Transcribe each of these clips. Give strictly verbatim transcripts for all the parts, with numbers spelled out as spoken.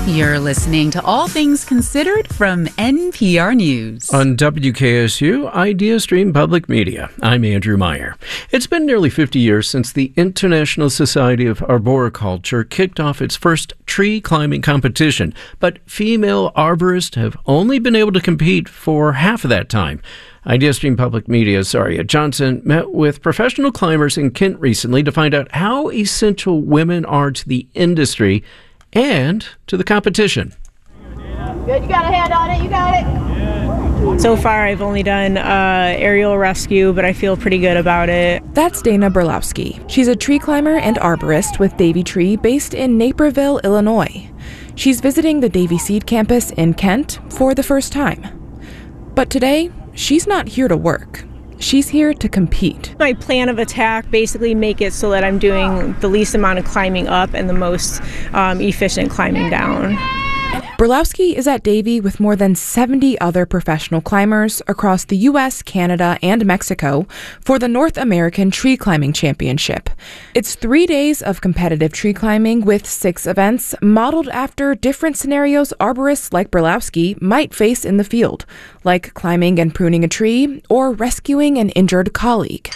You're listening to All Things Considered from N P R News. On W K S U, IdeaStream Public Media, I'm Andrew Meyer. It's been nearly fifty years since the International Society of Arboriculture kicked off its first tree climbing competition, but female arborists have only been able to compete for half of that time. IdeaStream Public Media's Zaria Johnson met with professional climbers in Kent recently to find out how essential women are to the industry and to the competition. Good, you got a hand on it, you got it. So far, I've only done uh, aerial rescue, but I feel pretty good about it. That's Dana Berlowski. She's a tree climber and arborist with Davy Tree based in Naperville, Illinois. She's visiting the Davy Seed campus in Kent for the first time. But today, she's not here to work. She's here to compete. My plan of attack, basically make it so that I'm doing the least amount of climbing up and the most um, efficient climbing down. Berlowski is at Davy with more than seventy other professional climbers across the U S, Canada, and Mexico for the North American Tree Climbing Championship. It's three days of competitive tree climbing with six events modeled after different scenarios arborists like Berlowski might face in the field, like climbing and pruning a tree or rescuing an injured colleague.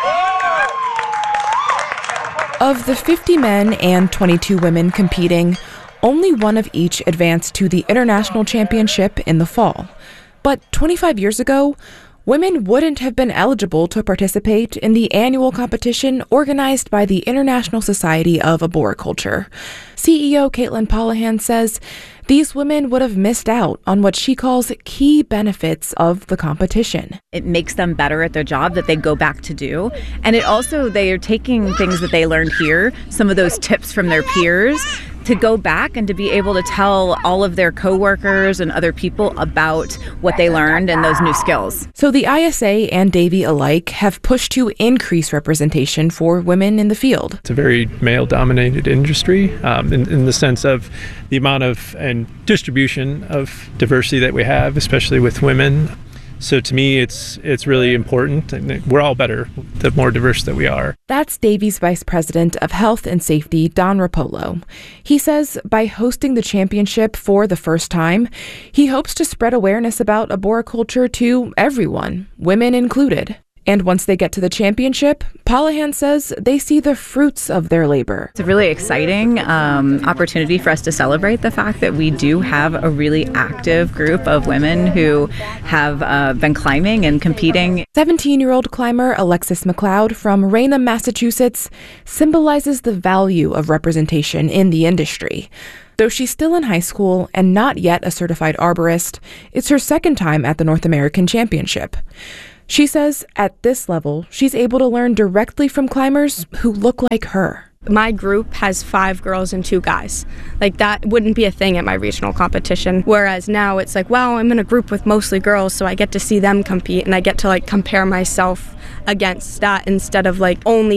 Of the fifty men and twenty-two women competing, only one of each advanced to the International Championship in the fall. But twenty-five years ago, women wouldn't have been eligible to participate in the annual competition organized by the International Society of Arboriculture. C E O Caitlin Polahan says these women would have missed out on what she calls key benefits of the competition. It makes them better at their job that they go back to do. And it also, they are taking things that they learned here, some of those tips from their peers, to go back and to be able to tell all of their coworkers and other people about what they learned and those new skills. So the I S A and Davy alike have pushed to increase representation for women in the field. It's a very male-dominated industry um, in, in the sense of the amount of and distribution of diversity that we have, especially with women. So to me, it's it's really important. And we're all better the more diverse that we are. That's Davy's Vice President of Health and Safety, Don Rapolo. He says by hosting the championship for the first time, he hopes to spread awareness about arboriculture to everyone, women included. And once they get to the championship, Polahan says they see the fruits of their labor. It's a really exciting um, opportunity for us to celebrate the fact that we do have a really active group of women who have uh, been climbing and competing. seventeen-year-old climber Alexis McLeod from Raynham, Massachusetts, symbolizes the value of representation in the industry. Though she's still in high school and not yet a certified arborist, it's her second time at the North American Championship. She says at this level, she's able to learn directly from climbers who look like her. My group has five girls and two guys. Like, that wouldn't be a thing at my regional competition. Whereas now it's like, well, I'm in a group with mostly girls, so I get to see them compete and I get to like compare myself against that instead of like only